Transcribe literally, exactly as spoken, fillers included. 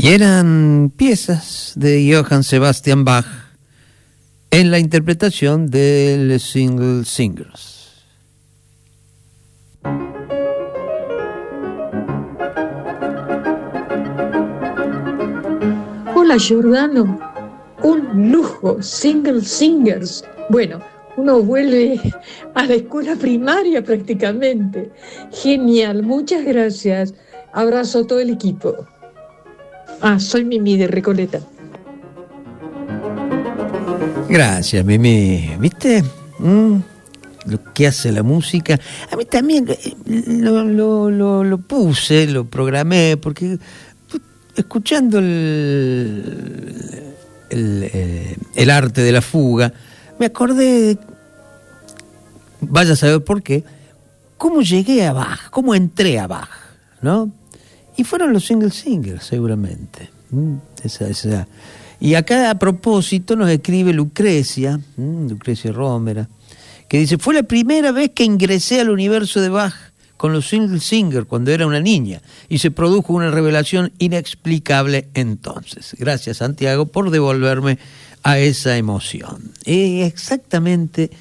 Y eran piezas de Johann Sebastian Bach en la interpretación del Single Singers. Hola Giordano, un lujo, Single Singers. Bueno, uno vuelve a la escuela primaria prácticamente. Genial, muchas gracias. Abrazo a todo el equipo. Ah, soy Mimi de Recoleta. Gracias, Mimi. ¿Viste? ¿Mm? Lo que hace la música. A mí también lo, lo, lo, lo puse, lo programé, porque escuchando el, el, el, el arte de la fuga, me acordé, vaya a saber por qué, cómo llegué a Bach, cómo entré a Bach, ¿no? Y fueron los Single Singers, seguramente. Esa, esa. Y acá, a propósito, nos escribe Lucrecia, Lucrecia Rómera, que dice: fue la primera vez que ingresé al universo de Bach con los Single Singers cuando era una niña, y se produjo una revelación inexplicable entonces. Gracias, Santiago, por devolverme a esa emoción. Y exactamente